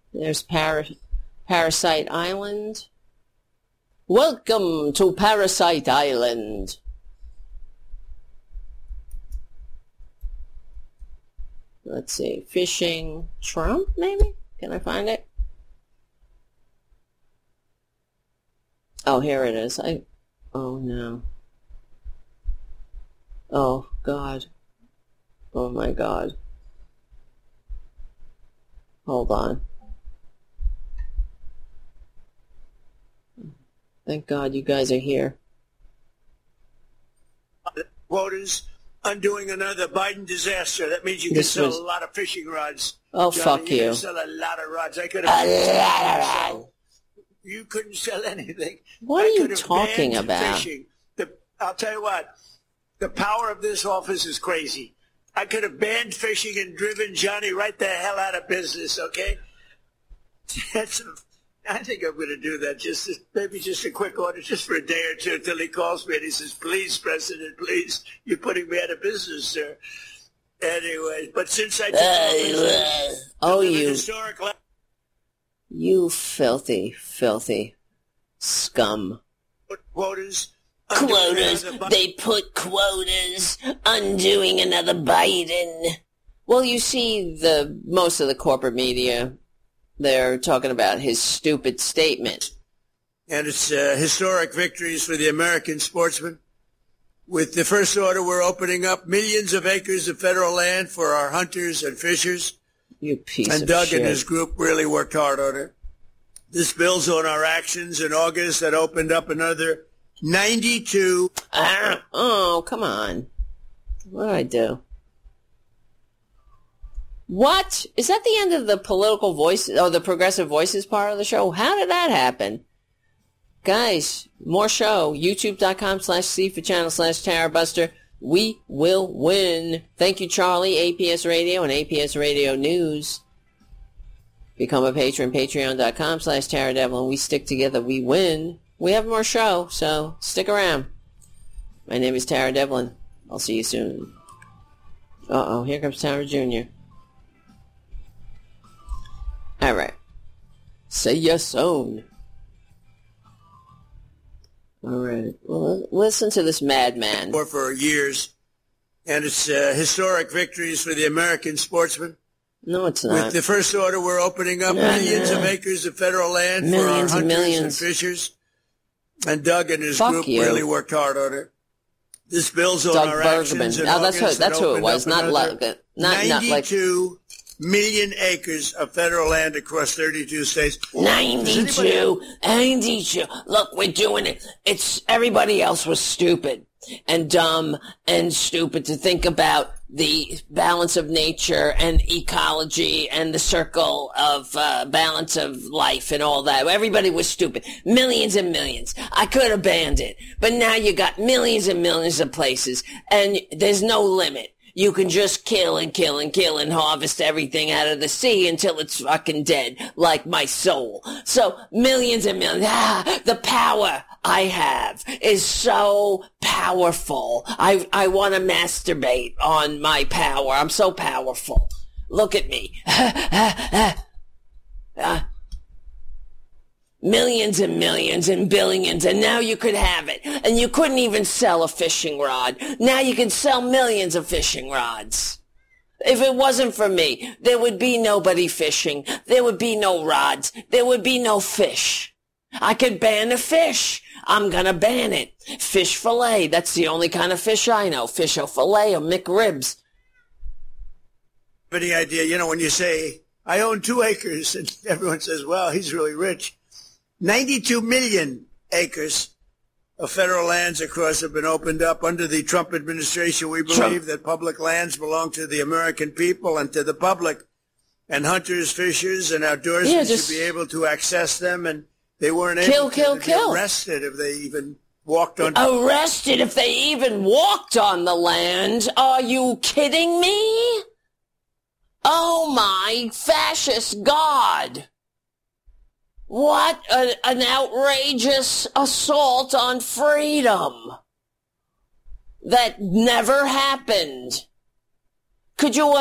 There's Parasite Island. Welcome to Parasite Island. Let's see. Fishing Trump, maybe? Can I find it? Oh, here it is. Oh, no. Oh, God. Oh, my God. Hold on. Thank God you guys are here. Quotas undoing another Biden disaster. That means you can sell a lot of fishing rods. Oh, Johnny, fuck you. You can sell a lot of rods. I could have. You couldn't sell anything. What are you talking about? Fishing. I'll tell you what. The power of this office is crazy. I could have banned fishing and driven Johnny right the hell out of business, okay? I think I'm going to do that. Maybe just a quick order, just for a day or two until he calls me and he says, please, President, please, you're putting me out of business, sir. Anyway, but since I took you filthy, filthy scum. Quotas. They put quotas, undoing another Biden. Well, you see, most of the corporate media, they're talking about his stupid statement. And it's historic victories for the American sportsman. With the first order, we're opening up millions of acres of federal land for our hunters and fishers. You piece of shit. And Doug and his group really worked hard on it. This builds on our actions in August that opened up another 92. Oh, come on. What did I do? What? Is that the end of the political voices, or the progressive voices part of the show? How did that happen? Guys, more show. YouTube.com/C4Channel/TarotBuster. We will win. Thank you, Charlie, APS Radio, and APS Radio News. Become a patron, patreon.com/TarotDevil, and we stick together. We win. We have more show, so stick around. My name is Tara Devlin. I'll see you soon. Uh-oh, here comes Tara Jr. All right. Say yes, soon. All right. Well, listen to this madman. For years, and it's historic victories for the American sportsman. No, it's not. With the first order, we're opening up millions of acres of federal land for our hunters and fishers. And Doug and his group really worked hard on it. This builds on our actions in August. That's who it was. Not 92 million acres of federal land across 32 states. 92. Look, we're doing it. Everybody else was stupid and dumb and stupid to think about the balance of nature and ecology and the circle of balance of life and all that. Everybody was stupid. Millions and millions. I could have banned it. But now you got millions and millions of places, and there's no limit. You can just kill and kill and kill and harvest everything out of the sea until it's fucking dead, like my soul. So millions and millions. The power I have is so powerful. I want to masturbate on my power. I'm so powerful. Look at me. Millions and millions and billions, and now you could have it. And you couldn't even sell a fishing rod. Now you can sell millions of fishing rods. If it wasn't for me, there would be nobody fishing. There would be no rods. There would be no fish. I could ban a fish. I'm gonna ban it. Fish fillet. That's the only kind of fish I know. Fish o fillet or McRibs. Any idea, when you say, I own 2 acres, and everyone says, well, he's really rich. 92 million acres of federal lands across have been opened up under the Trump administration. We believe that public lands belong to the American people and to the public, and hunters, fishers, and outdoorsmen should be able to access them, and they weren't able to be arrested if they even walked on. Arrested if they even walked on the land? Are you kidding me? Oh my fascist God! What an outrageous assault on freedom. That never happened. Could you